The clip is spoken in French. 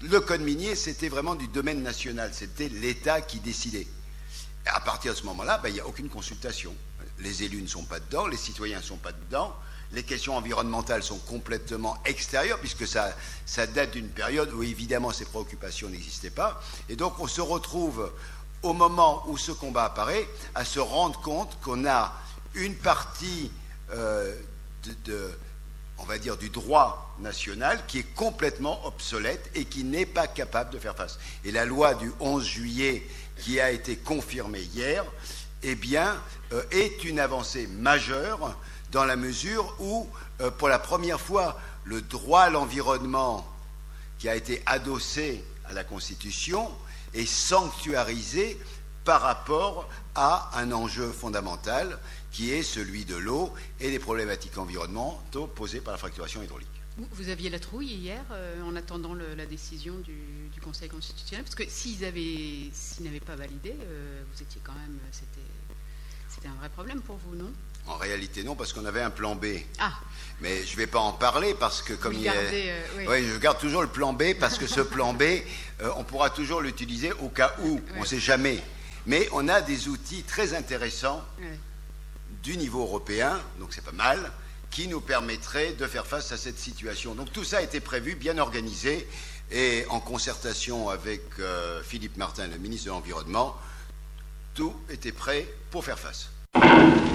le code minier, c'était vraiment du domaine national, c'était l'État qui décidait. Et à partir de ce moment-là, il n'y a aucune consultation. Les élus ne sont pas dedans, les citoyens ne sont pas dedans, les questions environnementales sont complètement extérieures, puisque ça date d'une période où évidemment ces préoccupations n'existaient pas. Et donc on se retrouve, au moment où ce combat apparaît, à se rendre compte qu'on a une partie on va dire, du droit national qui est complètement obsolète et qui n'est pas capable de faire face. Et la loi du 11 juillet qui a été confirmée hier, eh bien, est une avancée majeure dans la mesure où, pour la première fois, le droit à l'environnement qui a été adossé à la Constitution est sanctuarisé par rapport à un enjeu fondamental qui est celui de l'eau et des problématiques environnementaux posées par la fracturation hydraulique. Vous aviez la trouille hier en attendant la décision du Conseil constitutionnel, parce que s'ils n'avaient pas validé, vous étiez quand même, c'était un vrai problème pour vous, non? En réalité non, parce qu'on avait un plan B. Ah. Mais je ne vais pas en parler parce que comme oui. Oui, je garde toujours le plan B parce que ce plan B, on pourra toujours l'utiliser au cas où, oui. On ne sait jamais. Mais on a des outils très intéressants du niveau européen, donc c'est pas mal, qui nous permettraient de faire face à cette situation. Donc tout ça a été prévu, bien organisé, et en concertation avec Philippe Martin, le ministre de l'Environnement, tout était prêt pour faire face.